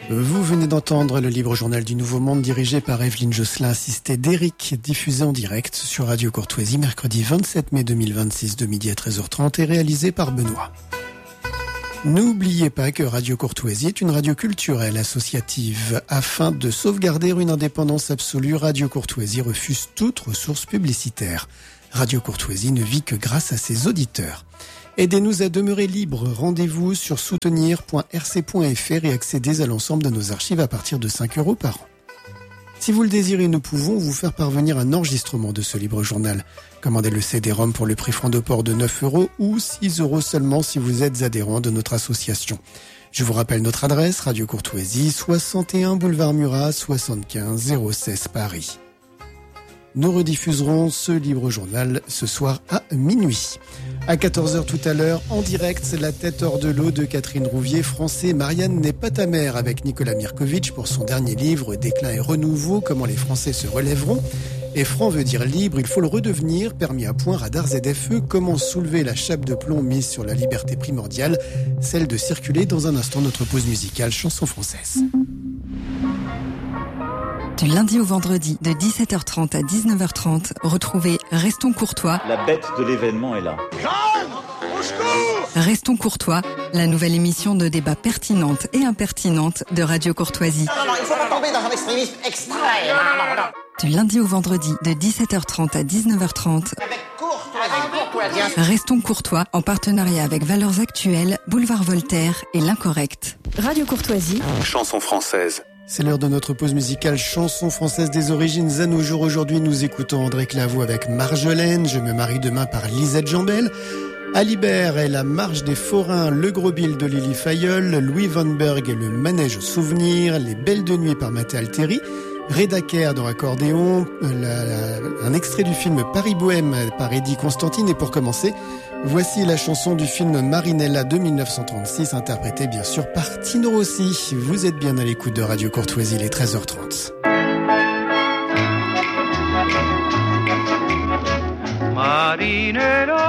Vous venez d'entendre le libre journal du Nouveau Monde dirigé par Evelyne Josselin, assistée d'Éric, diffusé en direct sur Radio Courtoisie mercredi 27 mai 2026 de midi à 13h30 et réalisé par Benoît. N'oubliez pas que Radio Courtoisie est une radio culturelle associative. Afin de sauvegarder une indépendance absolue, Radio Courtoisie refuse toute ressource publicitaire. Radio Courtoisie ne vit que grâce à ses auditeurs. Aidez-nous à demeurer libres. Rendez-vous sur soutenir.rc.fr et accédez à l'ensemble de nos archives à partir de 5 € par an. Si vous le désirez, nous pouvons vous faire parvenir un enregistrement de ce libre journal. Commandez le CD-ROM pour le prix franc de port de 9 € ou 6 € seulement si vous êtes adhérent de notre association. Je vous rappelle notre adresse, Radio Courtoisie, 61 boulevard Murat, 75 016 Paris. Nous rediffuserons ce libre journal ce soir à minuit. À 14h tout à l'heure, en direct, La tête hors de l'eau de Catherine Rouvier, français, Marianne n'est pas ta mère, avec Nicolas Mirkovitch pour son dernier livre, Déclin et renouveau, comment les Français se relèveront. Et franc veut dire libre, il faut le redevenir, permis à point, radar ZFE, comment soulever la chape de plomb mise sur la liberté primordiale, celle de circuler. Dans un instant, notre pause musicale, chanson française. Du lundi au vendredi, de 17h30 à 19h30, retrouvez Restons Courtois. La bête de l'événement est là. Restons Courtois, la nouvelle émission de débat pertinente et impertinente de Radio Courtoisie. Non, il faut pas tomber dans un extrémisme extrême. Non. Du lundi au vendredi, de 17h30 à 19h30. Avec courtoisie. Restons Courtois, en partenariat avec Valeurs Actuelles, Boulevard Voltaire et L'Incorrect. Radio Courtoisie. Chanson française. C'est l'heure de notre pause musicale chanson française des origines à nos jours. Aujourd'hui, nous écoutons André Claveau avec Marjolaine, Je me marie demain par Lisette Jambel. Alibert et La marche des forains, Le gros Bill de Lily Fayol, Louis Van Berg et Le manège souvenir, Les belles de nuit par Mathé Alteri, Reda Kerr dans Accordéon, un extrait du film Paris Bohème par Eddie Constantine. Et pour commencer, voici la chanson du film Marinella de 1936, interprétée bien sûr par Tino Rossi. Vous êtes bien à l'écoute de Radio Courtoisie, il est 13h30. Marinella